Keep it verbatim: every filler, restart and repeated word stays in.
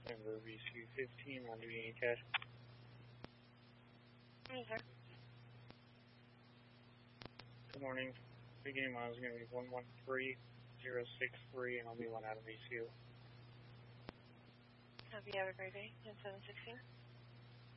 Denver V C fifteen, one duty and cash. Yes, sir. Good morning. Beginning mile is going to be one one three zero six three, and I'll be one out of V C U. Hope you have a great day. ten seven sixteen.